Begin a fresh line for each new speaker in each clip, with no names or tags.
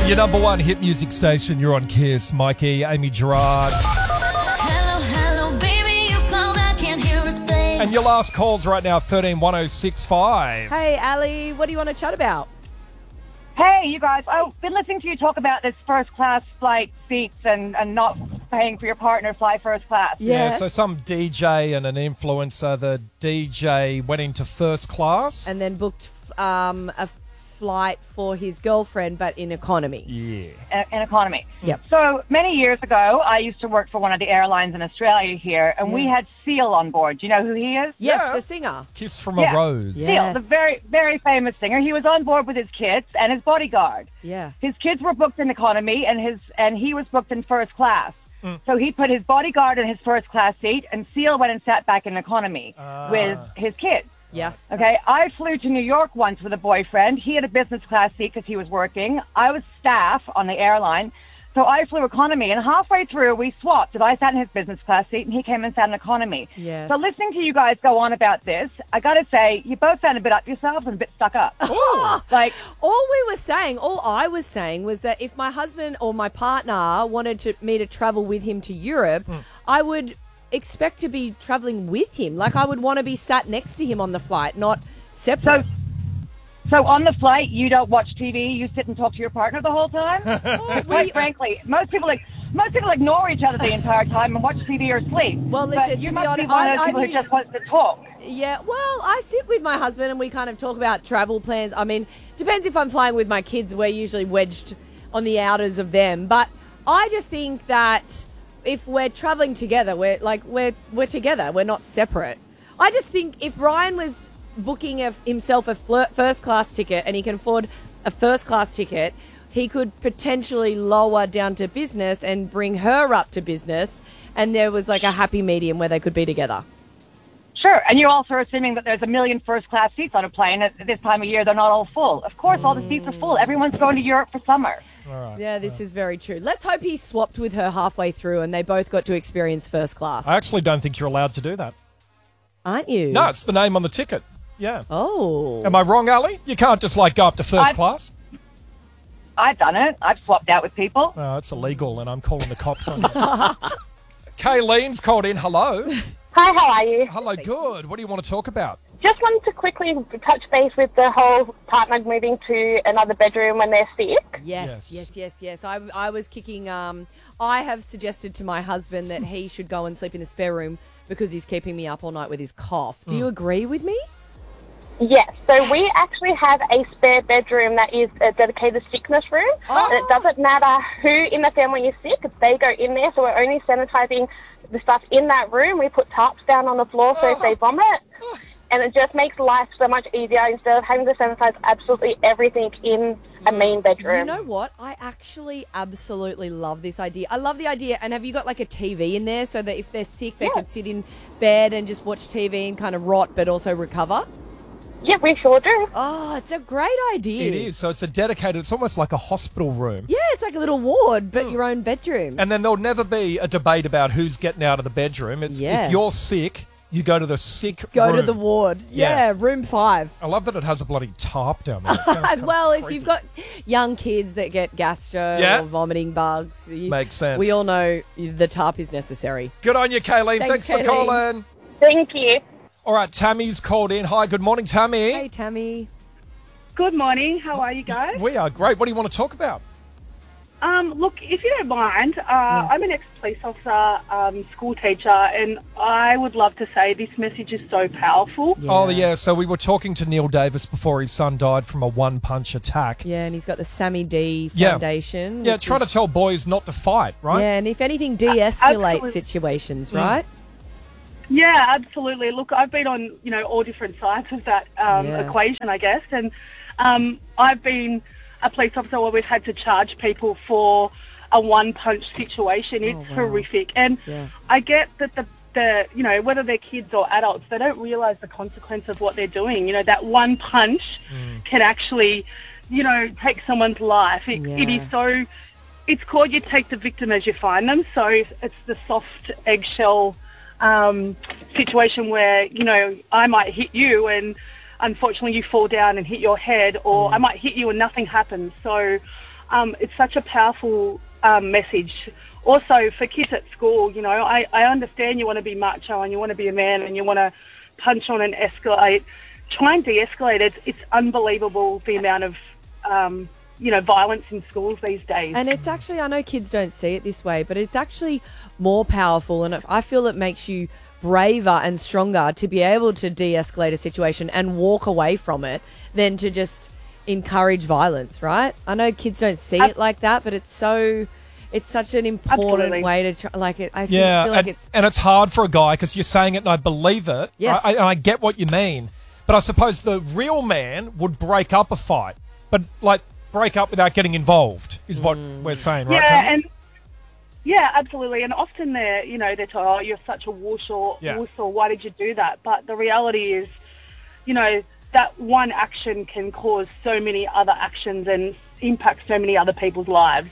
Your number one hit music station, you're on Kiss. Mikey, Amy Gerard.
Hello, baby, you called, I can't hear a thing.
And your last call's right now, 131065.
Hey, Ali, what do you want to chat about?
Hey, you guys, I've been listening to you talk about this first-class flight seats and not paying for your partner to fly first class.
Yeah,
Yes.
so some DJ and an influencer, the DJ went into first class.
And then booked a flight for his girlfriend, but in economy.
Yeah.
In economy.
Yep.
So many years ago, I used to work for one of the airlines in Australia here, and we had Seal on board. Do you know who he is?
Yes,
Yeah.
the singer.
Kiss from
Yeah.
a Rose.
Yeah.
Seal,
Yes.
the very, very famous singer. He was on board with his kids and his bodyguard.
Yeah.
His kids were booked in economy, and he was booked in first class. So he put his bodyguard in his first class seat, and Seal went and sat back in economy with his kids.
Yes.
Okay, I flew to New York once with a boyfriend. He had a business class seat because he was working. I was staff on the airline, so I flew economy. And halfway through, we swapped. I sat in his business class seat, and he came and sat in economy.
Yes.
So listening to you guys go on about this, I got to say, you both sound a bit up yourselves and a bit stuck up. Like,
All I was saying was that if my husband or my partner wanted me to travel with him to Europe, I would expect to be traveling with him. Like, I would want to be sat next to him on the flight, not separate.
so on the flight, you don't watch TV. You sit and talk to your partner the whole time. Quite frankly, most people ignore each other the entire time and watch TV or sleep.
Well,
But
listen,
you
to be
must
honest,
be one of those
I'm
people who
usually-
just wants to talk.
Yeah, well, I sit with my husband and we kind of talk about travel plans. I mean, depends if I'm flying with my kids. We're usually wedged on the outers of them. But I just think that if we're traveling together, we're together. We're not separate. I just think if Ryan was booking himself a first class ticket and he can afford a first class ticket, he could potentially lower down to business and bring her up to business, and there was like a happy medium where they could be together.
Sure, and you're also assuming that there's a million first-class seats on a plane. At this time of year, they're not all full. Of course, all the seats are full. Everyone's going to Europe for summer.
Yeah, this is very true. Let's hope he swapped with her halfway through and they both got to experience first class.
I actually don't think you're allowed to do that.
Aren't you?
No, it's the name on the ticket. Yeah.
Oh.
Am I wrong, Ali? You can't just go up to first class?
I've done it. I've swapped out with people.
Oh, it's illegal and I'm calling the cops on you. Kayleen's called in. Hello.
Hi, how are you?
Hello, good. What do you want to talk about?
Just wanted to quickly touch base with the whole partner moving to another bedroom when they're sick.
Yes. I was kicking. I have suggested to my husband that he should go and sleep in the spare room because he's keeping me up all night with his cough. Do you agree with me?
Yes, so we actually have a spare bedroom that is a dedicated sickness room.
Oh.
And it doesn't matter who in the family is sick, they go in there, so we're only sanitizing the stuff in that room. We put tarps down on the floor so if they vomit, and it just makes life so much easier instead of having to sanitize absolutely everything in a main bedroom.
You know what? I actually absolutely love this idea. I love the idea. And have you got like a TV in there so that if they're sick, they can sit in bed and just watch TV and kind of rot but also recover?
Yeah, we sure do.
Oh, it's a great idea.
It is. So it's it's almost like a hospital room.
Yeah, it's like a little ward, but your own bedroom.
And then there'll never be a debate about who's getting out of the bedroom. It's
Yeah.
if you're sick, you go to the sick
Go
room.
to the ward. Yeah, room 5.
I love that it has a bloody tarp down there. It sounds kind of
Well, if
creepy.
you've got young kids that get gastro
Yeah.
or vomiting bugs,
Makes sense.
We all know the tarp is necessary.
Good on you, Kayleen.
Thanks,
Thanks for
Kayleen.
calling.
Thank you.
All right, Tammy's called in. Hi, good morning, Tammy.
Hey, Tammy.
Good morning. How are you guys?
We are great. What do you want to talk about?
Look, if you don't mind, I'm an ex-police officer, school teacher, and I would love to say this message is so powerful.
Oh, yeah. So we were talking to Neil Davis before his son died from a one-punch attack.
Yeah, and he's got the Sammy D
Yeah.
Foundation.
Yeah,
which
trying to
is-
tell boys not to fight, right?
Yeah, and if anything, de-escalate
Absolutely.
situations, right?
Yeah, absolutely. Look, I've been on, all different sides of that equation, I guess, and I've been a police officer where we've had to charge people for a one-punch situation. It's horrific. And I get that the whether they're kids or adults, they don't realise the consequence of what they're doing. That one punch can actually, take someone's life. It is so... It's called you take the victim as you find them. So it's the soft eggshell situation where, I might hit you and unfortunately you fall down and hit your head, or I might hit you and nothing happens. So it's such a powerful message. Also, for kids at school, you know, I understand you want to be macho and you want to be a man and you want to punch on and escalate. Try and de-escalate it. It's unbelievable the amount of, violence in schools these days.
And it's actually, I know kids don't see it this way, but it's actually more powerful, and I feel it makes you braver and stronger to be able to de-escalate a situation and walk away from it than to just encourage violence, right? I know kids don't see it like that, but it's such an important
Absolutely.
way to try. Like it, I feel like
and it's hard for a guy because you're saying it, and I believe it.
Yes.
I get what you mean, but I suppose the real man would break up a fight, but like break up without getting involved is what we're saying, right? Tammy?
Yeah, absolutely. And often they're told, "Oh, you're such a wuss or why did you do that?" But the reality is, that one action can cause so many other actions and impact so many other people's lives.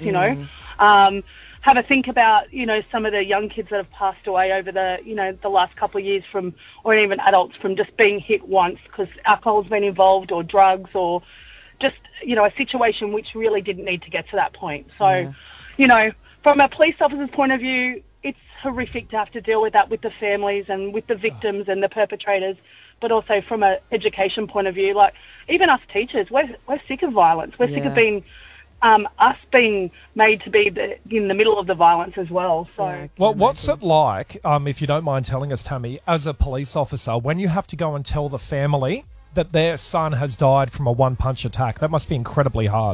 Have a think about, some of the young kids that have passed away over the last couple of years or even adults from just being hit once because alcohol's been involved or drugs or just, a situation which really didn't need to get to that point. So, from a police officer's point of view, it's horrific to have to deal with that with the families and with the victims and the perpetrators, but also from an education point of view, like even us teachers, we're sick of violence. We're sick of being us being made to be in the middle of the violence as well. So,
what's it like, if you don't mind telling us, Tammy, as a police officer, when you have to go and tell the family that their son has died from a one-punch attack? That must be incredibly hard.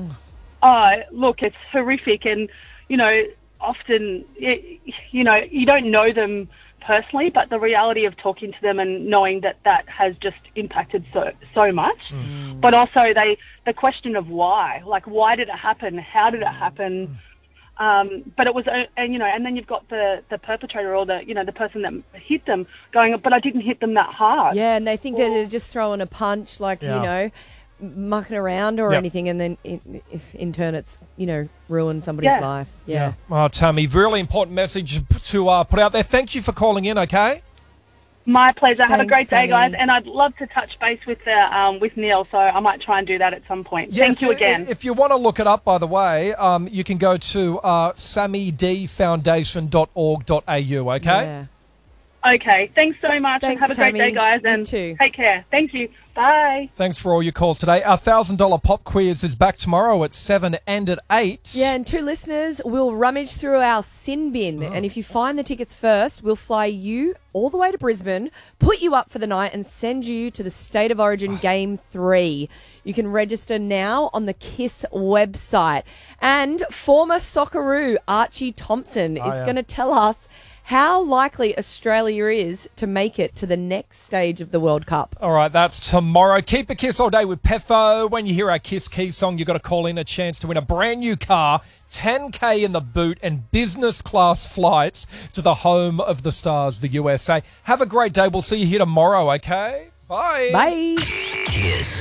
Look, it's horrific, and often you don't know them personally, but the reality of talking to them and knowing that has just impacted so much. But also the question of why, like why did it happen? How did it happen? But it was, and then you've got the perpetrator or the person that hit them going, but I didn't hit them that hard.
Yeah, and they think that they're just throwing a punch, like, mucking around or anything, and then in turn it's, ruined somebody's life. Yeah.
Oh, Tammy, really important message to put out there. Thank you for calling in, okay?
My pleasure. Have a
Thanks,
great day,
Tammy.
guys. And I'd love to touch base with Neil, so I might try and do that at some point. Thank you again.
If you want to look it up, by the way, you can go to sammydfoundation.org.au, okay?
Yeah.
Okay. Thanks so much.
Thanks,
and have a great
Tammy.
day, guys.
You
And
too.
take care. Thank you. Bye.
Thanks for all your calls today. Our $1,000 pop quiz is back tomorrow at 7 and at 8.
Yeah, and two listeners will rummage through our sin bin, and if you find the tickets first, we'll fly you all the way to Brisbane, put you up for the night, and send you to the State of Origin Game 3. You can register now on the KISS website. And former Socceroo Archie Thompson is going to tell us how likely Australia is to make it to the next stage of the World Cup.
All right, that's tomorrow. Keep a Kiss all day with Petho. When you hear our Kiss Key song, you've got to call in a chance to win a brand new car, 10K in the boot, and business class flights to the home of the stars, the USA. Have a great day. We'll see you here tomorrow, okay? Bye.
Bye.
Kiss.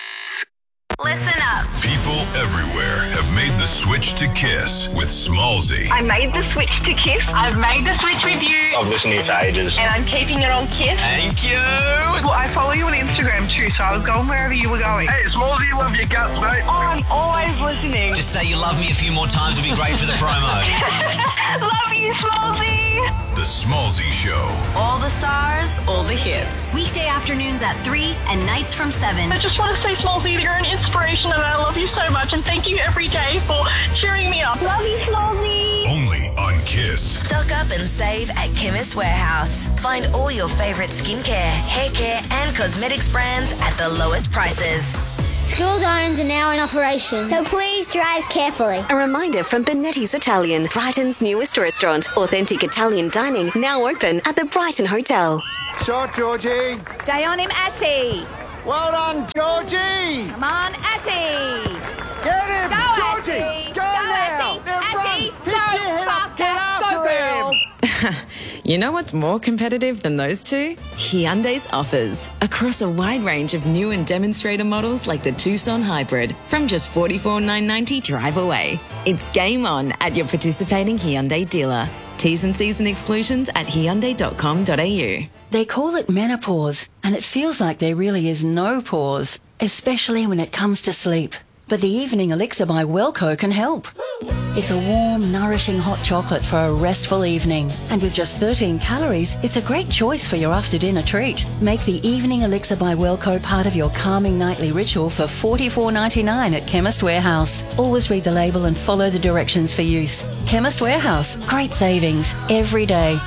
Listen up.
People everywhere have made the switch to Kiss with Smallzy.
I made the switch to Kiss. I've made the switch with you.
I've listened to you for ages.
And I'm keeping it on Kiss.
Thank you.
Well, I follow you on Instagram too, so I was going wherever you were going.
Hey, Smallzy, love your guts, mate.
Oh, I'm always listening.
Just say you love me a few more times would be great for the promo.
Love you, Smallzy.
The Smallzy Show.
All the stars, all the hits. Weekday afternoons at 3 and nights from 7.
I just want to say, Smallzy, you're an inspiration and I love you so much. And thank you every day for cheering me up. Love you, Smallzy.
Only on Kiss.
Stock up and save at Chemist Warehouse. Find all your favourite skincare, hair care and cosmetics brands at the lowest prices.
School zones are now in operation, so please drive carefully.
A reminder from Benetti's Italian, Brighton's newest restaurant. Authentic Italian dining now open at the Brighton Hotel.
Shot, Georgie.
Stay on him, Ashy.
Well done, Georgie.
Come on, Ashy.
Get him,
Go,
Georgie.
Ashy.
Go
now.
Ashy.
Go, faster. Go, girl.
You know what's more competitive than those two? Hyundai's offers. Across a wide range of new and demonstrator models like the Tucson Hybrid from just $44,990 drive away. It's game on at your participating Hyundai dealer. T's and C's and exclusions at Hyundai.com.au.
They call it menopause, and it feels like there really is no pause, especially when it comes to sleep. But the Evening Elixir by Welco can help. It's a warm, nourishing hot chocolate for a restful evening. And with just 13 calories, it's a great choice for your after-dinner treat. Make the Evening Elixir by Welco part of your calming nightly ritual for $44.99 at Chemist Warehouse. Always read the label and follow the directions for use. Chemist Warehouse. Great savings every day.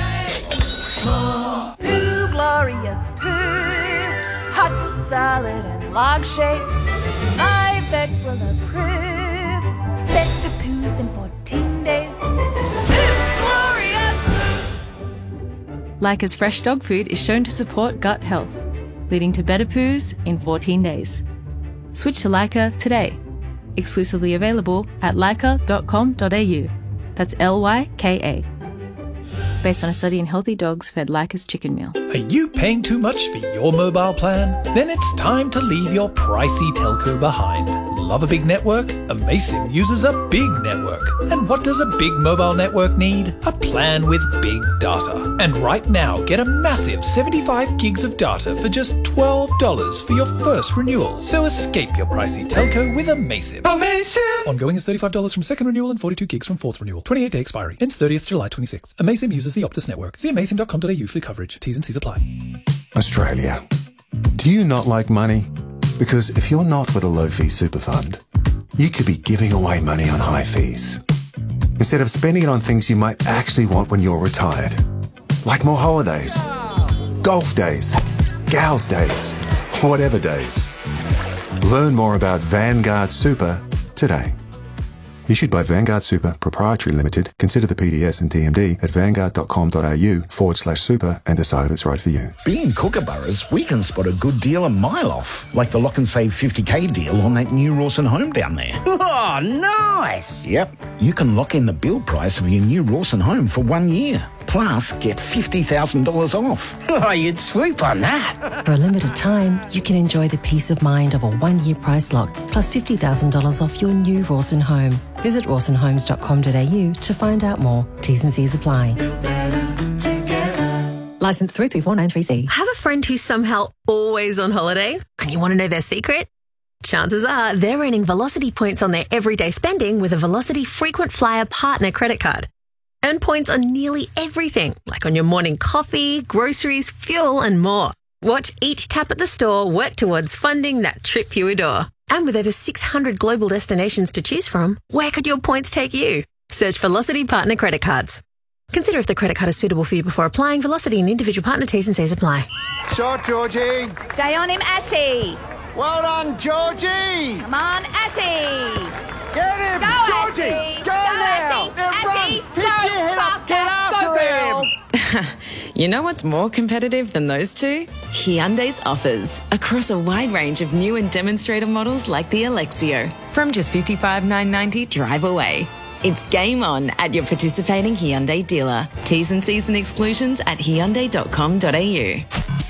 Poo, glorious poo. Hot, solid and log-shaped. I bet will approve. Better poos in 14 days. Glorious!
Leica's fresh dog food is shown to support gut health, leading to better poos in 14 days. Switch to Leica today. Exclusively available at leica.com.au. That's Lyka. Based on a study in healthy dogs fed Leica's chicken meal.
Are you paying too much for your mobile plan? Then it's time to leave your pricey telco behind. Love a big network? Amaysim uses a big network. And what does a big mobile network need? A plan with big data. And right now, get a massive 75 gigs of data for just $12 for your first renewal. So escape your pricey telco with Amaysim. Amaysim! Ongoing is $35 from second renewal and 42 gigs from fourth renewal. 28-day expiry. Ends 30th July 26. Amaysim uses the Optus network. See amaysim.com.au for coverage. T's and C's apply.
Australia. Do you not like money? Because if you're not with a low-fee super fund, you could be giving away money on high fees instead of spending it on things you might actually want when you're retired, like more holidays, golf days, gals days, whatever days. Learn more about Vanguard Super today. Issued by Vanguard Super Proprietary Limited. Consider the PDS and TMD at vanguard.com.au/super and decide if it's right for you.
Being Kookaburras, we can spot a good deal a mile off, like the Lock and Save 50k deal on that new Rawson home down there.
Oh, nice!
Yep, you can lock in the build price of your new Rawson home for 1 year. Plus, get $50,000 off.
Oh, you'd swoop on that.
For a limited time, you can enjoy the peace of mind of a 1-year price lock, plus $50,000 off your new Rawson home. Visit rawsonhomes.com.au to find out more. T's and C's apply. Licence 334930C.
Have a friend who's somehow always on holiday and you want to know their secret? Chances are they're earning Velocity points on their everyday spending with a Velocity Frequent Flyer Partner credit card. Earn points on nearly everything, like on your morning coffee, groceries, fuel, and more. Watch each tap at the store work towards funding that trip you adore. And with over 600 global destinations to choose from, where could your points take you? Search Velocity Partner Credit Cards. Consider if the credit card is suitable for you before applying. Velocity and individual partner T's and C's apply.
Shot, Georgie.
Stay on him, Ashy.
Well done, Georgie.
Come on, Ashy.
Get him,
Go,
Georgie.
Ashy.
Go now.
Ashy.
Run. Pick your head up. Get after him.
You know what's more competitive than those two? Hyundai's offers across a wide range of new and demonstrator models like the Alexio from just $55,990 drive away. It's game on at your participating Hyundai dealer. T's and C's and exclusions at hyundai.com.au.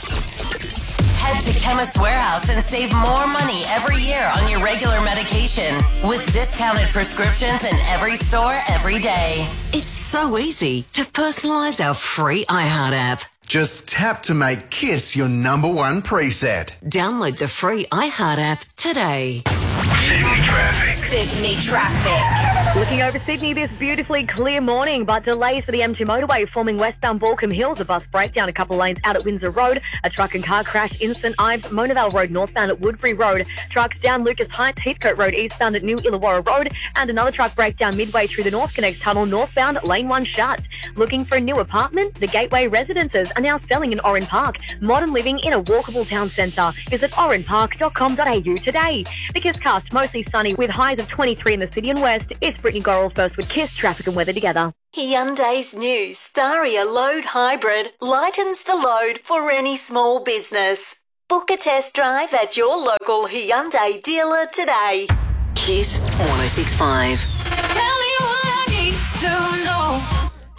Head to Chemist Warehouse and save more money every year on your regular medication with discounted prescriptions in every store every day.
It's so easy to personalise our free iHeart app.
Just tap to make Kiss your #1 preset.
Download the free iHeart app today.
Sydney traffic.
Sydney traffic. Looking over Sydney this beautifully clear morning, but delays for the M2 motorway forming westbound Balcombe Hills. A bus breakdown a couple lanes out at Windsor Road. A truck and car crash in St Ives, Monavale Road northbound at Woodbury Road. Trucks down Lucas Heights, Heathcote Road eastbound at New Illawarra Road. And another truck breakdown midway through the North Connect Tunnel northbound, lane 1 shut. Looking for a new apartment? The Gateway Residences are now selling in Oran Park. Modern living in a walkable town centre. Visit oranpark.com.au today. The Kiss cast mostly sunny with highs of 23 in the city and west. It's Brittany Gorrell first with Kiss traffic and weather together.
Hyundai's new Staria Load Hybrid lightens the load for any small business. Book a test drive at your local Hyundai dealer today.
Kiss 1065.
Tell me what I need to know.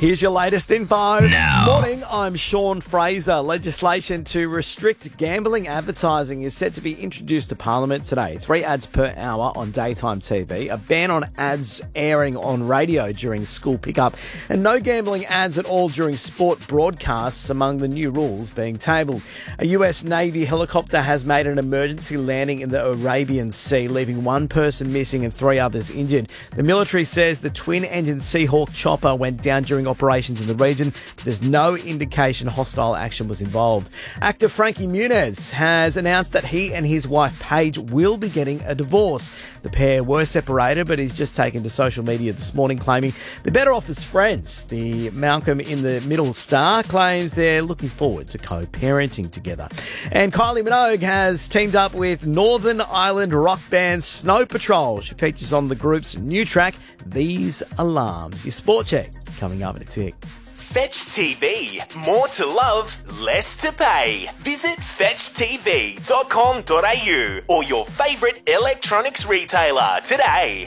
Here's your latest info.
Now.
Morning, I'm Sean Fraser. Legislation to restrict gambling advertising is set to be introduced to Parliament today. 3 ads per hour on daytime TV, a ban on ads airing on radio during school pickup, and no gambling ads at all during sport broadcasts among the new rules being tabled. A US Navy helicopter has made an emergency landing in the Arabian Sea, leaving 1 person missing and 3 others injured. The military says the twin-engine Seahawk chopper went down during operations in the region, but there's no indication hostile action was involved. Actor Frankie Muniz has announced that he and his wife Paige will be getting a divorce. The pair were separated, but he's just taken to social media this morning claiming they're better off as friends. The Malcolm in the Middle star claims they're looking forward to co-parenting together. And Kylie Minogue has teamed up with Northern Ireland rock band Snow Patrol. She features on the group's new track, These Alarms. Your sport check coming up in a tick.
Fetch TV. More to love, less to pay. Visit fetchtv.com.au or your favourite electronics retailer today.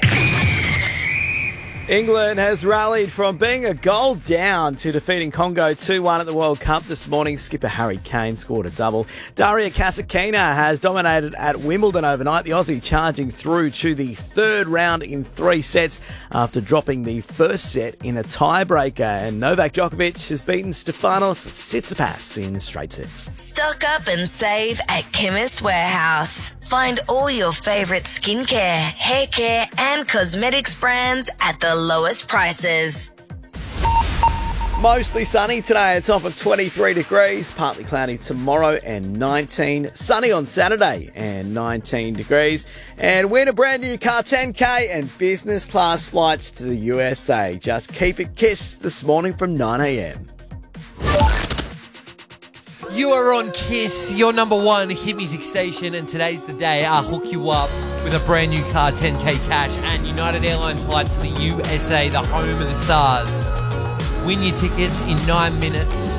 England has rallied from being a goal down to defeating Congo 2-1 at the World Cup this morning. Skipper Harry Kane scored a double. Daria Kasatkina has dominated at Wimbledon overnight. The Aussie charging through to the 3rd round in 3 sets after dropping the first set in a tiebreaker. And Novak Djokovic has beaten Stefanos Tsitsipas in straight sets.
Stock up and save at Chemist Warehouse. Find all your favourite skincare, hair care and cosmetics brands at the lowest prices.
Mostly sunny today. It's off at 23 degrees. Partly cloudy tomorrow and 19. Sunny on Saturday and 19 degrees. And win a brand new car 10K and business class flights to the USA. Just keep it KISS this morning from 9 a.m.
You are on KISS, your number 1 hit music station, and today's the day I'll hook you up with a brand new car, 10K cash, and United Airlines flights to the USA, the home of the stars. Win your tickets in 9 minutes.